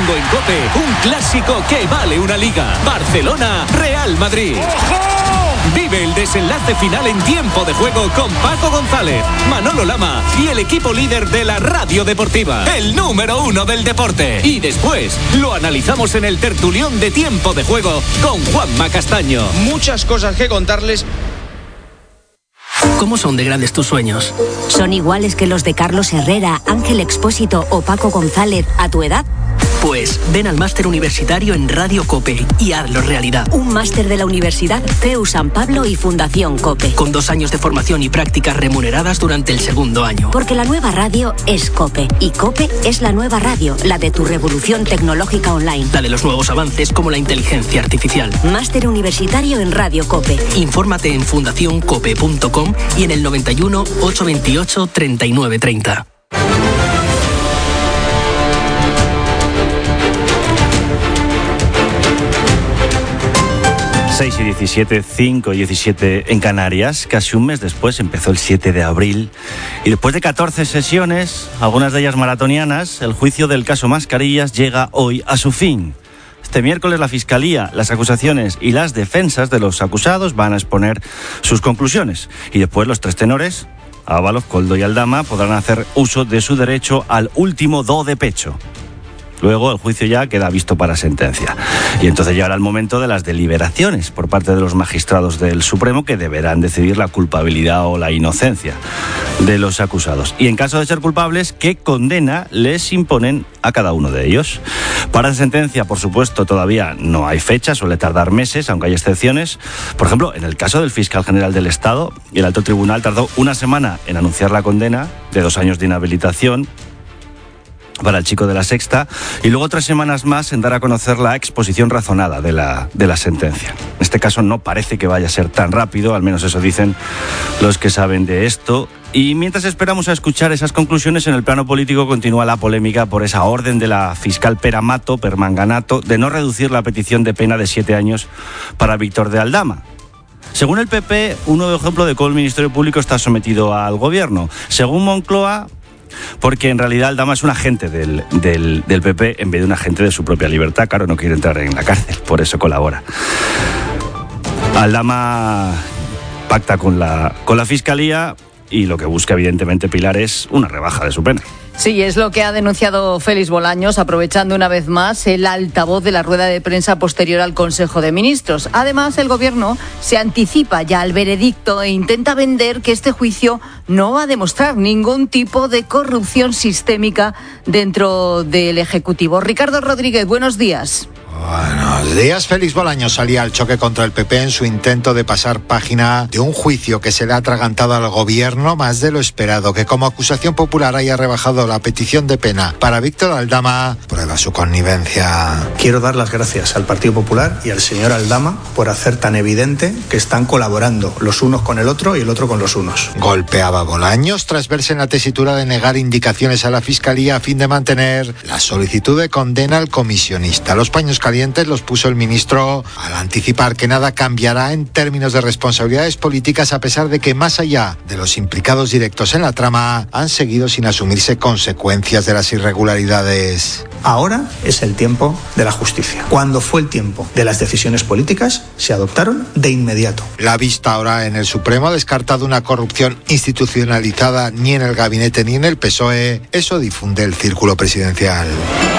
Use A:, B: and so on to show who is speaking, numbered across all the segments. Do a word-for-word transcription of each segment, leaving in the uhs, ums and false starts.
A: domingo en COPE, un clásico que vale una liga. Barcelona-Real Madrid. Vive el desenlace final en tiempo de juego con Paco González, Manolo Lama y el equipo líder de la radio deportiva, el número uno del deporte. Y después lo analizamos en el tertulión de tiempo de juego con Juanma Castaño.
B: Muchas cosas que contarles.
C: ¿Cómo son de grandes tus sueños?
D: ¿Son iguales que los de Carlos Herrera, Ángel Expósito o Paco González a tu edad?
C: Pues ven al máster universitario en Radio COPE y hazlo realidad.
D: Un máster de la Universidad C E U San Pablo y Fundación COPE.
C: Con dos años de formación y prácticas remuneradas durante el segundo año.
D: Porque la nueva radio es COPE y COPE es la nueva radio, la de tu revolución tecnológica online.
C: La de los nuevos avances como la inteligencia artificial.
D: Máster universitario en Radio COPE.
C: Infórmate en fundación cope punto com y en el noventa y uno, ochocientos veintiocho, treinta y nueve treinta.
E: seis y diecisiete, cinco y diecisiete en Canarias. Casi un mes después empezó el siete de abril. Y después de catorce sesiones, algunas de ellas maratonianas, el juicio del caso Mascarillas llega hoy a su fin. Este miércoles la Fiscalía, las acusaciones y las defensas de los acusados van a exponer sus conclusiones. Y después los tres tenores, Ábalos, Koldo y Aldama, podrán hacer uso de su derecho al último do de pecho. Luego el juicio ya queda visto para sentencia. Y entonces llegará el momento de las deliberaciones por parte de los magistrados del Supremo, que deberán decidir la culpabilidad o la inocencia de los acusados. Y en caso de ser culpables, ¿qué condena les imponen a cada uno de ellos? Para la sentencia, por supuesto, todavía no hay fecha, suele tardar meses, aunque hay excepciones. Por ejemplo, en el caso del fiscal general del Estado, el alto tribunal tardó una semana en anunciar la condena de dos años de inhabilitación para el chico de La Sexta, y luego tres semanas más en dar a conocer la exposición razonada de la, de la sentencia. En este caso no parece que vaya a ser tan rápido, al menos eso dicen los que saben de esto. Y mientras esperamos a escuchar esas conclusiones, en el plano político continúa la polémica por esa orden de la fiscal Peramato, Permanganato, de no reducir la petición de pena de siete años para Víctor de Aldama. Según el P P, un nuevo ejemplo de cómo el Ministerio Público está sometido al gobierno. Según Moncloa, porque en realidad Aldama es un agente del, del, del P P en vez de un agente de su propia libertad. Claro, no quiere entrar en la cárcel, por eso colabora. Aldama pacta con la, con la Fiscalía y lo que busca evidentemente Pilar es una rebaja de su pena.
F: Sí, es lo que ha denunciado Félix Bolaños, aprovechando una vez más el altavoz de la rueda de prensa posterior al Consejo de Ministros. Además, el Gobierno se anticipa ya al veredicto e intenta vender que este juicio no va a demostrar ningún tipo de corrupción sistémica dentro del Ejecutivo. Ricardo Rodríguez, buenos días.
G: Buenos días. Félix Bolaños salía al choque contra el P P en su intento de pasar página de un juicio que se le ha atragantado al gobierno más de lo esperado. Que como acusación popular haya rebajado la petición de pena para Víctor Aldama prueba su connivencia.
H: Quiero dar las gracias al Partido Popular y al señor Aldama por hacer tan evidente que están colaborando los unos con el otro y el otro con los unos.
G: Golpeaba Bolaños tras verse en la tesitura de negar indicaciones a la Fiscalía a fin de mantener la solicitud de condena al comisionista. Los paños calientes los puso el ministro al anticipar que nada cambiará en términos de responsabilidades políticas, a pesar de que más allá de los implicados directos en la trama han seguido sin asumirse consecuencias de las irregularidades.
H: Ahora es el tiempo de la justicia. Cuando fue el tiempo de las decisiones políticas, se adoptaron de inmediato.
G: La vista ahora en el Supremo ha descartado una corrupción institucionalizada ni en el gabinete ni en el P S O E. Eso difunde el círculo presidencial.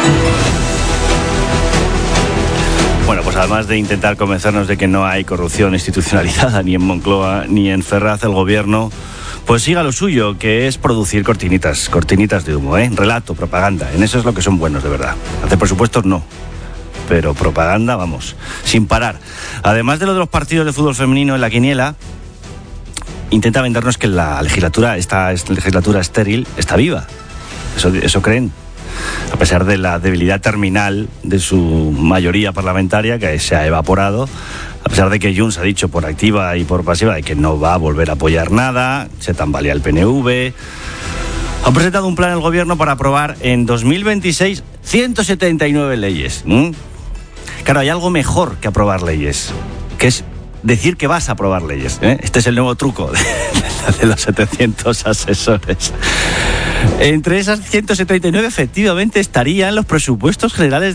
E: Bueno, pues además de intentar convencernos de que no hay corrupción institucionalizada ni en Moncloa ni en Ferraz, el gobierno pues siga lo suyo, que es producir cortinitas, cortinitas de humo, ¿eh? Relato, propaganda, en eso es lo que son buenos de verdad. Hacer presupuestos no, pero propaganda, vamos, sin parar. Además de lo de los partidos de fútbol femenino en la quiniela, intenta vendernos que la legislatura, esta legislatura estéril, está viva. Eso, eso creen. A pesar de la debilidad terminal de su mayoría parlamentaria, que se ha evaporado, a pesar de que Junts ha dicho por activa y por pasiva de que no va a volver a apoyar nada, se tambalea el P N V. Han presentado un plan el gobierno para aprobar en dos mil veintiséis ciento setenta y nueve leyes. ¿Mm? Claro, hay algo mejor que aprobar leyes, que es decir que vas a aprobar leyes, ¿eh? Este es el nuevo truco de, de los setecientos asesores. Entre esas ciento setenta y nueve efectivamente estarían los presupuestos generales